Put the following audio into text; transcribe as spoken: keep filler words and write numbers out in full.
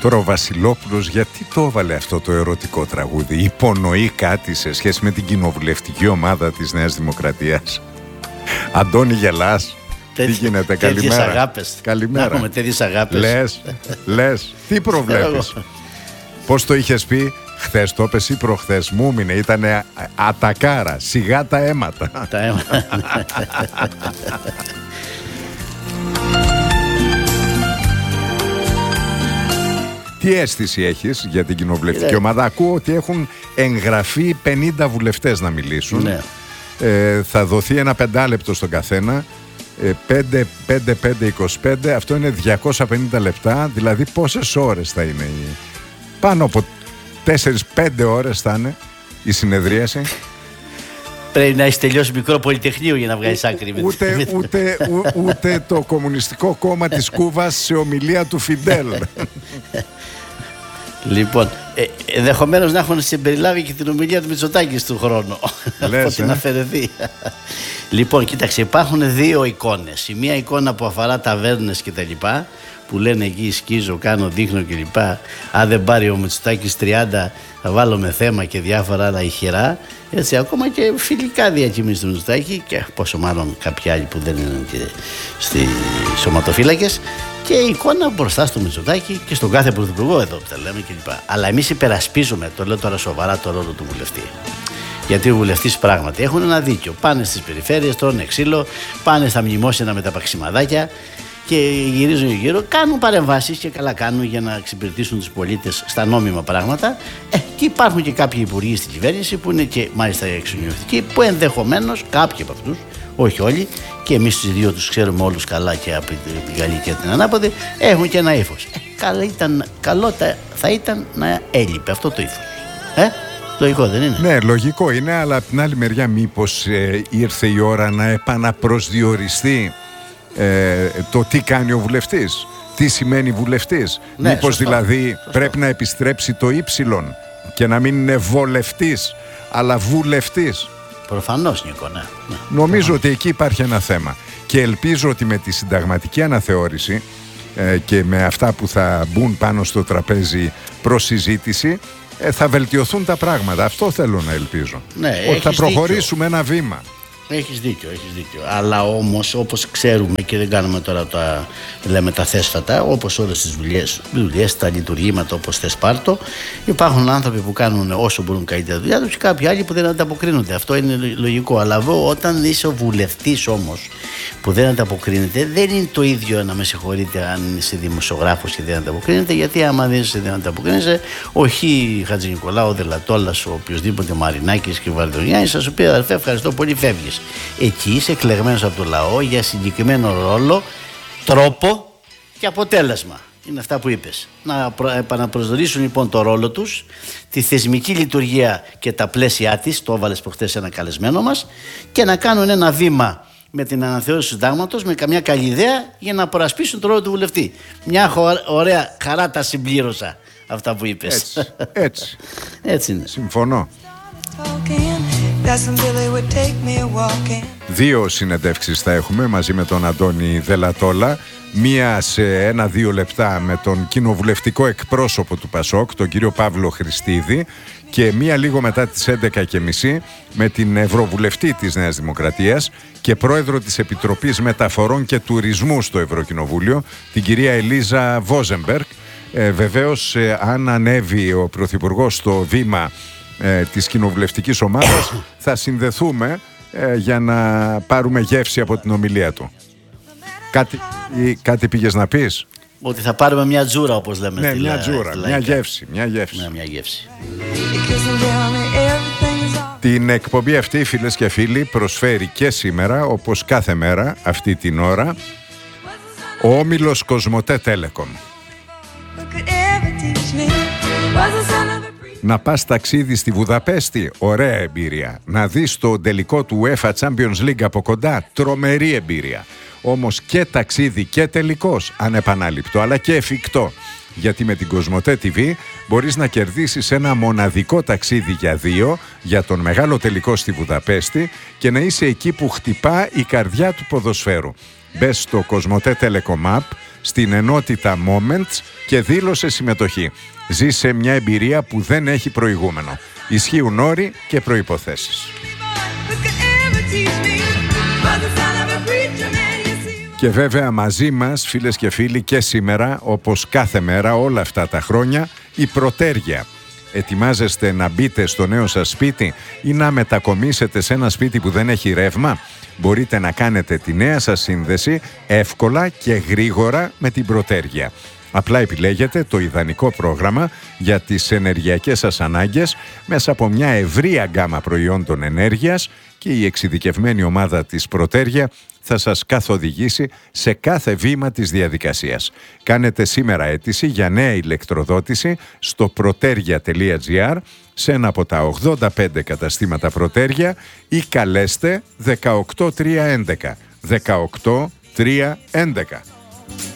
Τώρα ο Βασιλόπουλος γιατί το έβαλε αυτό το ερωτικό τραγούδι? Υπονοεί κάτι σε σχέση με την κοινοβουλευτική ομάδα της Νέας Δημοκρατίας? Αντώνη, γελάς? Τι γίνεται? Καλημέρα. Αγάπες. Καλημέρα. Να έχουμε τέτοιες αγάπες. Λες, λες. Τι προβλέπεις? Πώς το είχες πει χθες? Το έπες ή προχθές? Μου μείνε, ήτανε ατακάρα. Σιγά τα αίματα. Τα αίματα. Τι αίσθηση έχεις για την κοινοβουλευτική ομάδα? Ακούω ότι έχουν εγγραφεί πενήντα βουλευτές να μιλήσουν. Ναι. Ε, θα δοθεί ένα πεντάλεπτο στον καθένα. πέντε, πέντε, πέντε, είκοσι πέντε. Αυτό είναι διακόσια πενήντα λεπτά. Δηλαδή πόσες ώρες θα είναι? Πάνω από τέσσερα πέντε ώρες θα είναι η συνεδρίαση. Πρέπει να έχει τελειώσει μικρό πολυτεχνείο για να βγάλεις άκρη. Ούτε, ούτε, ού, ούτε το Κομμουνιστικό Κόμμα της Κούβας σε ομιλία του Φιντέλ. Λοιπόν, ε, ενδεχομένως να έχουν συμπεριλάβει και την ομιλία του Μητσοτάκη του χρόνου. Λες, ε? να αφαιρεθεί. Λοιπόν, κοίταξε, υπάρχουν δύο εικόνες. Η μία εικόνα που αφορά ταβέρνες και τα λοιπά, που λένε εκεί σκίζω, κάνω, δείχνω κλπ. Αν δεν πάρει ο Μητσοτάκης τριάντα θα βάλω με θέμα και διάφορα άλλα ηχηρά. Έτσι, ακόμα και φιλικά διακοιμήσεις του Μητσοτάκη, και πόσο μάλλον κάποιοι άλλοι που δεν είναι και στις σωματοφύλακες. Και η εικόνα μπροστά στο Μητσοτάκη και στον κάθε πρωθυπουργό εδώ που τα λέμε κλπ. Αλλά εμείς υπερασπίζουμε, το λέω τώρα σοβαρά, το ρόλο του βουλευτή. Γιατί ο βουλευτής πράγματι έχουν ένα δίκιο. Πάνε στις περιφέρειες, τρώνε ξύλο, πάνε στα μνημόσυνα με τα παξιμαδάκια και γυρίζουν γύρω, κάνουν παρεμβάσεις και καλά κάνουν για να εξυπηρετήσουν τους πολίτες στα νόμιμα πράγματα. Ε, και υπάρχουν και κάποιοι υπουργοί στην κυβέρνηση που είναι και μάλιστα εξονιωτικοί, που ενδεχομένως κάποιοι από αυτούς, όχι όλοι, και εμείς τους δύο τους ξέρουμε όλους καλά και από την Γαλλία και την Ανάποδη, έχουν και ένα ύφος. Ε, καλό, ήταν, καλό θα ήταν να έλειπε αυτό το ύφος. Ε, λογικό δεν είναι? Ναι, λογικό είναι, αλλά από την άλλη μεριά μήπως ε, ήρθε η ώρα να επαναπροσδιοριστεί ε, το τι κάνει ο βουλευτής, τι σημαίνει βουλευτής. Ναι, μήπως σωστό, δηλαδή σωστό. πρέπει να επιστρέψει το ύψιλον και να μην είναι βολευτής αλλά βουλευτής. Προφανώς, Νίκο, ναι. ναι. Νομίζω ότι εκεί υπάρχει ένα θέμα και ελπίζω ότι με τη συνταγματική αναθεώρηση ε, και με αυτά που θα μπουν πάνω στο τραπέζι προς συζήτηση ε, θα βελτιωθούν τα πράγματα. Αυτό θέλω να ελπίζω. Ναι, ότι θα προχωρήσουμε δίκιο. ένα βήμα. Έχεις δίκιο, έχεις δίκιο. Αλλά όμως, όπως ξέρουμε και δεν κάνουμε τώρα τα, λέμε τα θέσφατα, όπως όλες τις δουλειές, δουλειές, τα λειτουργήματα, όπως θες πάρτο, υπάρχουν άνθρωποι που κάνουν όσο μπορούν καλύτερα δουλειά τους και κάποιοι άλλοι που δεν ανταποκρίνονται. Αυτό είναι λογικό. Αλλά εδώ, όταν είσαι ο βουλευτής όμως που δεν ανταποκρίνεται, δεν είναι το ίδιο, να με συγχωρείτε, αν είσαι δημοσιογράφος και δεν ανταποκρίνεται, γιατί άμα δεν είσαι δεν ανταποκρίνεσαι, ο Χ. Χατζηνικολάου, ο Δελατόλας, ο οποιοδήποτε Μαρινάκης και ο Βαρδονιάνης θα σου πει αδερφέ, ευχαριστώ πολύ, φεύγεις. Εκεί είσαι εκλεγμένος από το λαό για συγκεκριμένο ρόλο, τρόπο και αποτέλεσμα. Είναι αυτά που είπες. Να επαναπροσδιορίσουν λοιπόν το ρόλο τους, τη θεσμική λειτουργία και τα πλαίσια της, το έβαλες προχτές ένα καλεσμένο μας, και να κάνουν ένα βήμα με την αναθεώρηση του συντάγματος, με καμιά καλή ιδέα για να προασπίσουν το ρόλο του βουλευτή. Μια ωραία χαρά τα συμπλήρωσα αυτά που είπες. Έτσι, έτσι. Έτσι είναι. Συμφωνώ. Δύο συνεντεύξεις θα έχουμε μαζί με τον Αντώνη Δελατόλα. Μία σε ένα-δύο λεπτά με τον κοινοβουλευτικό εκπρόσωπο του ΠΑΣΟΚ, τον κύριο Παύλο Χριστίδη, και μία λίγο μετά τις έντεκα και μισή με την Ευρωβουλευτή της Νέας Δημοκρατίας και πρόεδρο της Επιτροπής Μεταφορών και Τουρισμού στο Ευρωκοινοβούλιο, την κυρία Ελίζα Βόζεμπεργκ. Ε, βεβαίως, ε, αν ανέβει ο Πρωθυπουργός στο βήμα ε, της κοινοβουλευτικής ομάδας, θα συνδεθούμε ε, για να πάρουμε γεύση από την ομιλία του. Κάτι, ή, κάτι πήγες να πεις? Ότι θα πάρουμε μια τζούρα, όπως λέμε. Ναι, στη μια λα... τζούρα, μια γεύση, μια γεύση. Ναι, μια γεύση. Την εκπομπή αυτή, φίλες και φίλοι, προσφέρει και σήμερα, όπως κάθε μέρα αυτή την ώρα, ο όμιλος Κοσμοτέ Telecom. Να πας ταξίδι στη Βουδαπέστη, ωραία εμπειρία. Να δεις το τελικό του UEFA Champions League από κοντά, τρομερή εμπειρία. Όμως και ταξίδι και τελικός, ανεπανάληπτο αλλά και εφικτό. Γιατί με την Κοσμοτέ τι βι μπορείς να κερδίσεις ένα μοναδικό ταξίδι για δύο για τον μεγάλο τελικό στη Βουδαπέστη και να είσαι εκεί που χτυπά η καρδιά του ποδοσφαίρου. Μπες στο Κοσμοτέ Telecom App, στην ενότητα Moments και δήλωσε συμμετοχή. Ζήσε μια εμπειρία που δεν έχει προηγούμενο. Ισχύουν όροι και προϋποθέσεις. Και βέβαια μαζί μας, φίλες και φίλοι, και σήμερα, όπως κάθε μέρα όλα αυτά τα χρόνια, η Πρωτέργεια. Ετοιμάζεστε να μπείτε στο νέο σας σπίτι ή να μετακομίσετε σε ένα σπίτι που δεν έχει ρεύμα? Μπορείτε να κάνετε τη νέα σας σύνδεση εύκολα και γρήγορα με την Πρωτέργεια. Απλά επιλέγετε το ιδανικό πρόγραμμα για τις ενεργειακές σας ανάγκες μέσα από μια ευρεία γκάμα προϊόντων ενέργειας και η εξειδικευμένη ομάδα της Πρωτέργεια θα σας καθοδηγήσει σε κάθε βήμα της διαδικασίας. Κάνετε σήμερα αίτηση για νέα ηλεκτροδότηση στο protergia τελεία gr σε ένα από τα ογδόντα πέντε καταστήματα Πρωτέργεια ή καλέστε δεκαοκτώ τριακόσια έντεκα. δεκαοκτώ τριακόσια έντεκα.